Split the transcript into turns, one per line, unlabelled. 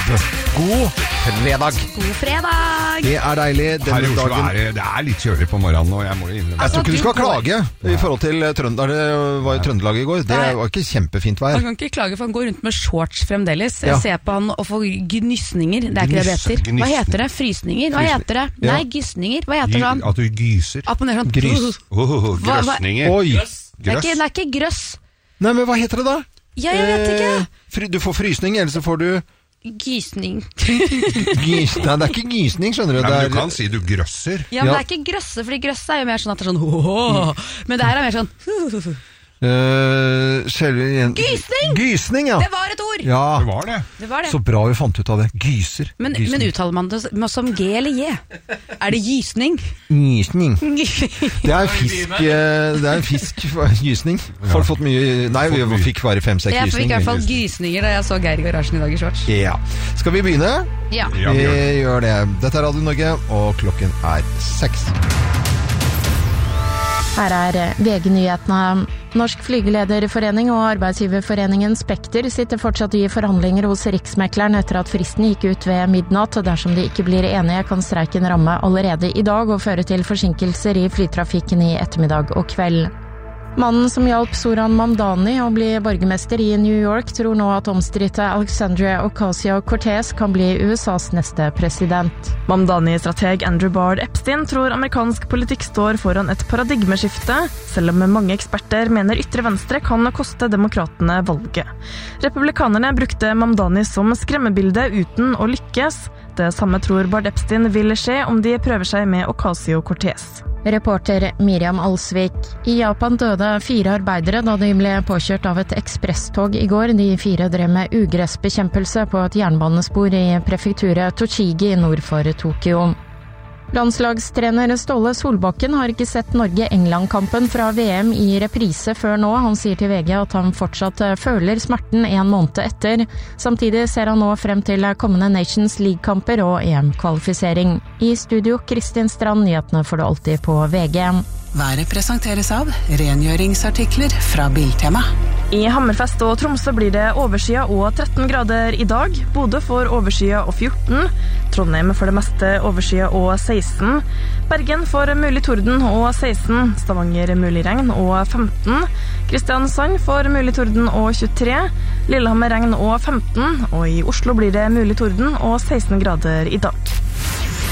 God fredag.
God fredag.
Det deilig.
Her i Oslo det litt kjølig på morgenen, og jeg må jo innrømme.
Jeg tror ikke du skal klage i forhold til Trøndelag. Det var jo Trøndelag i går. Det var ikke kjempefint vær.
Han kan ikke klage, for han går rundt med shorts fremdeles. Jeg ser på han og får gnysninger. Det ikke det det heter. Hva heter det? Frysninger? Hva heter det? Nei, gysninger. Hva heter det sånn?
At du gyser.
At man sånn
Grys.
Grøsninger.
Oi.
Det er ikke grøss.
Nei, men hva heter det da?
Jeg vet ikke.
Du får frysning, eller så får du
Gysning.
Nei, det er ikke gysning, skjønner du.
Ja, men du kan si du grøsser.
Ja, men det er ikke grøsse, fordi grøsse er jo mer sånn at det er sånn men det her er mer sånn
Gysning, ja.
Det var et ord.
Ja,
det var det.
Så bra vi fant ut av det. Gyser.
Men uttaler man det som G eller J? Er det gysning?
Gysning. Det er en fisk, gysning. Folk fått mye. Nei, vi fikk bare 5-6 gysninger.
Jeg fikk i hvert fall gysninger da jeg så Geir i garasjen i dag i shorts.
Ja. Skal vi begynne?
Ja.
Vi gjør det. Dette Radio Norge, og klokken 6.
Her VG-nyhetene. Norsk Flygelederforening og Arbeidsgiverforeningen Spekter sitter fortsatt i forhandlinger hos Riksmekleren etter at fristen gikk ut ved midnatt. Dersom de ikke blir enige, kan streiken ramme allerede i dag og føre til forsinkelser i flytrafikken i ettermiddag og kveld. Mannen som hjalp Zoran Mamdani å bli borgermester i New York, tror nå at omstridte Alexandria Ocasio-Cortez kan bli USAs neste president.
Mamdani-strateg Andrew Bard Epstein tror amerikansk politikk står foran et paradigmeskifte, selv om mange eksperter mener ytre venstre kan koste demokratene valget. Republikanerne brukte Mamdani som skremmebilde uten å lykkes. Det samme tror Bard Epstein vil skje om de prøver seg med Ocasio-Cortez.
Reporter Miriam Alsvik. I Japan døde 4 arbeidere da de ble påkjørt av et ekspresstog i går. De 4 drev med ugressbekjempelse på et jernbanespor i prefekturet Tochigi nord for Tokyo. Landslagstrener Ståle Solbakken har ikke sett Norge-England-kampen fra VM i reprise før nå. Han sier til VG at han fortsatt føler smerten 1 måned etter. Samtidig ser han nå frem til kommende Nations League-kamper og EM-kvalifisering. I studio, Kristin Strand, nyhetene får du alltid på VG.
Været presenteres av rengjøringsartikler fra Biltema.
I Hammerfest og Tromsø blir det overskyet og 13 grader i dag. Bodø får overskyet og 14. Trondheim får det meste overskyet og 16. Bergen får mulig torden og 16. Stavanger mulig regn og 15. Kristiansand får mulig torden og 23. Lillehammer regn og 15. Og i Oslo blir det mulig torden og 16 grader i dag.